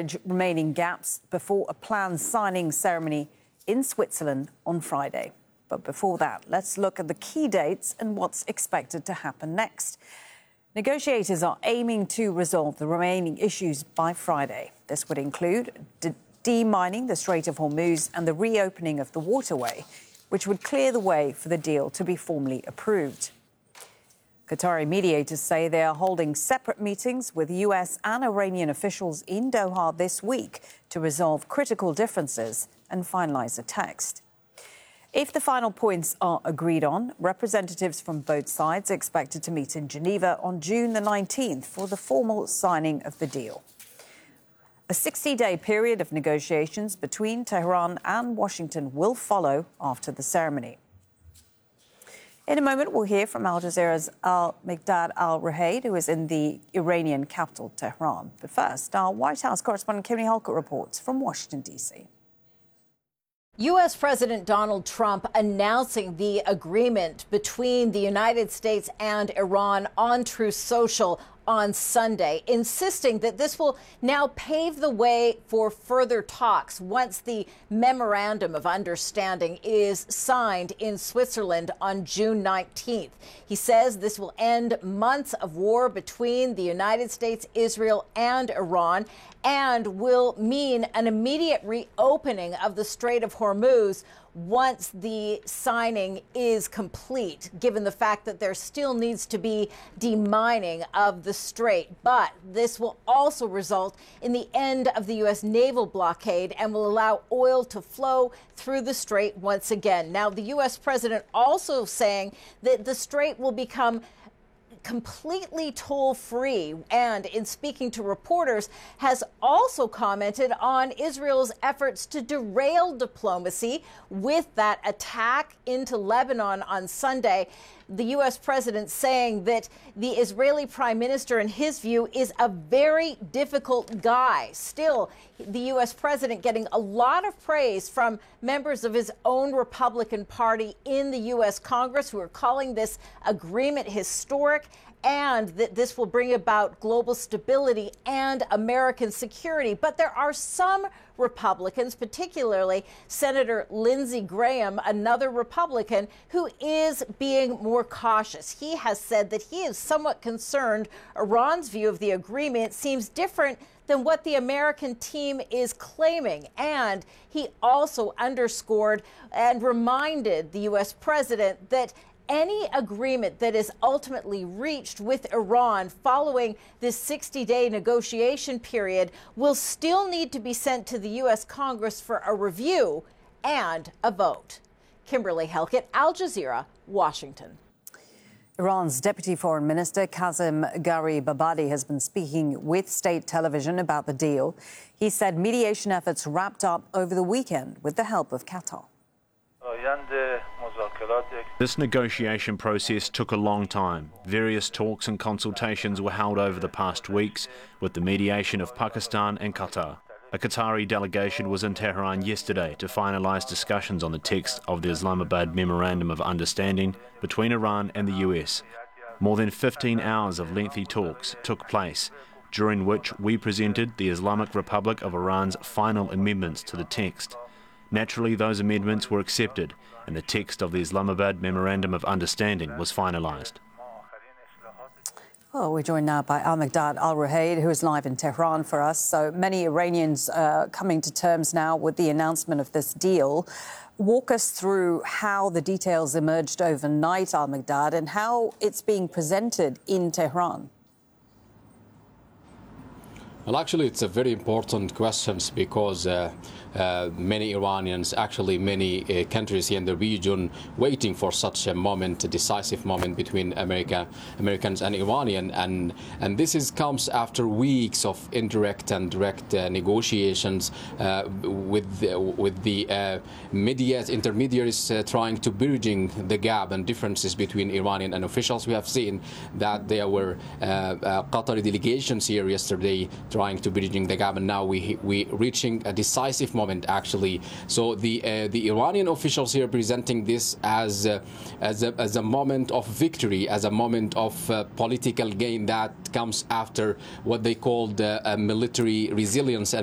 bridge remaining gaps before a planned signing ceremony in Switzerland on Friday. But before that, let's look at the key dates and what's expected to happen next. Negotiators are aiming to resolve the remaining issues by Friday. This would include demining the Strait of Hormuz and the reopening of the waterway, which would clear the way for the deal to be formally approved. Qatari mediators say they are holding separate meetings with US and Iranian officials in Doha this week to resolve critical differences and finalise a text. If the final points are agreed on, representatives from both sides are expected to meet in Geneva on June the 19th for the formal signing of the deal. A 60-day period of negotiations between Tehran and Washington will follow after the ceremony. In a moment, we'll hear from Al Jazeera's Al-Miqdad Al-Ruhayd, who is in the Iranian capital, Tehran. But first, our White House correspondent Kimberly Halkett reports from Washington, D.C. U.S. President Donald Trump announcing the agreement between the United States and Iran on Truth Social on Sunday, insisting that this will now pave the way for further talks once the memorandum of understanding is signed in Switzerland on June 19th. He says this will end months of war between the United States, Israel, and Iran, and will mean an immediate reopening of the Strait of Hormuz once the signing is complete, given the fact that there still needs to be demining of the strait. But this will also result in the end of the U.S. naval blockade and will allow oil to flow through the strait once again. Now, the U.S. president also saying that the strait will become completely toll-free, and in speaking to reporters has also commented on Israel's efforts to derail diplomacy with that attack into Lebanon on Sunday. The U.S. president saying that the Israeli prime minister, in his view, is a very difficult guy. Still, the U.S. president getting a lot of praise from members of his own Republican Party in the U.S. Congress, who are calling this agreement historic, and that this will bring about global stability and American security. But there are some Republicans, particularly Senator Lindsey Graham, another Republican, who is being more cautious. He has said that he is somewhat concerned Iran's view of the agreement seems different than what the American team is claiming. And he also underscored and reminded the U.S. president that any agreement that is ultimately reached with Iran following this 60-day negotiation period will still need to be sent to the U.S. Congress for a review and a vote. Kimberly Halkett, Al Jazeera, Washington. Iran's Deputy Foreign Minister Kazem Gharibabadi has been speaking with state television about the deal. He said mediation efforts wrapped up over the weekend with the help of Qatar. This negotiation process took a long time. Various talks and consultations were held over the past weeks with the mediation of Pakistan and Qatar. A Qatari delegation was in Tehran yesterday to finalise discussions on the text of the Islamabad Memorandum of Understanding between Iran and the US. More than 15 hours of lengthy talks took place, during which we presented the Islamic Republic of Iran's final amendments to the text. Naturally, those amendments were accepted, and the text of the Islamabad Memorandum of Understanding was finalised. Well, we're joined now by Al-Miqdad Al-Ruhayd, who is live in Tehran for us. So many Iranians coming to terms now with the announcement of this deal. Walk us through how the details emerged overnight, Al-Miqdad, and how it's being presented in Tehran. Well, actually, it's a very important question because many Iranians, actually many countries here in the region, waiting for such a moment, a decisive moment between Americans and Iranian, and this comes after weeks of indirect and direct negotiations with the intermediaries trying to bridging the gap and differences between Iranian and officials. We have seen that there were Qatari delegations here yesterday trying to bridging the gap, and now we reaching a decisive moment actually. So the Iranian officials here presenting this as a moment of victory, as a moment of political gain that comes after what they called military resilience and